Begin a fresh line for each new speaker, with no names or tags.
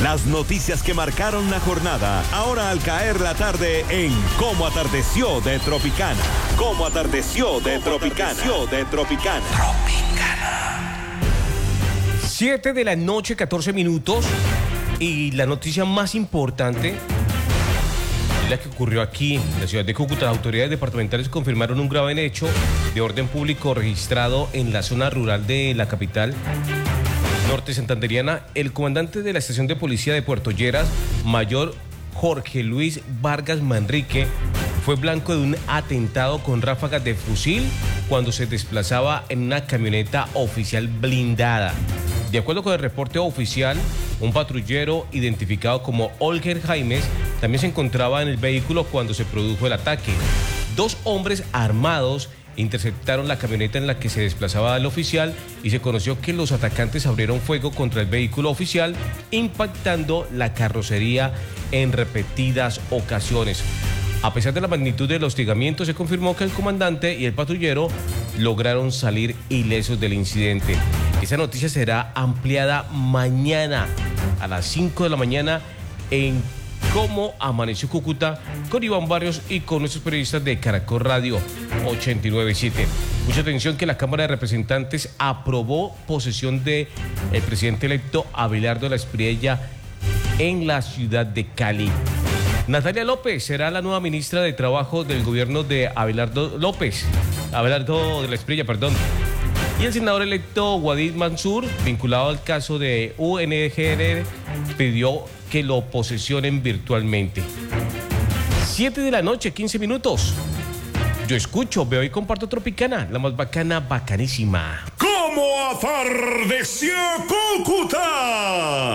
Las noticias que marcaron la jornada, ahora al caer la tarde en Cómo Atardeció de Tropicana. Cómo Atardeció de Tropicana.
7 de la noche, 14 minutos. Y la noticia más importante es la que ocurrió aquí, en la ciudad de Cúcuta. Las autoridades departamentales confirmaron un grave hecho de orden público registrado en la zona rural de la capital norte santanderiana. El comandante de la estación de policía de Puerto Lleras, mayor Jorge Luis Vargas Manrique, fue blanco de un atentado con ráfagas de fusil cuando se desplazaba en una camioneta oficial blindada. De acuerdo con el reporte oficial, un patrullero identificado como Olger Jaimes también se encontraba en el vehículo cuando se produjo el ataque. Dos hombres armados interceptaron la camioneta en la que se desplazaba el oficial y se conoció que los atacantes abrieron fuego contra el vehículo oficial, impactando la carrocería en repetidas ocasiones. A pesar de la magnitud del hostigamiento, se confirmó que el comandante y el patrullero lograron salir ilesos del incidente. Esa noticia será ampliada mañana a las 5 de la mañana en Cómo Amaneció Cúcuta con Iván Barrios y con nuestros periodistas de Caracol Radio 897. Mucha atención que la Cámara de Representantes aprobó posesión del presidente electo Abelardo Espriella en la ciudad de Cali. Natalia López será la nueva ministra de Trabajo del gobierno de Abelardo de Espriella, perdón. Y el senador electo Wadid Mansur, vinculado al caso de UNGR, pidió que lo posesionen virtualmente. 7 de la noche, 15 minutos. Yo escucho, veo y comparto Tropicana, la más bacana, bacanísima.
¿Cómo atardeció Cúcuta?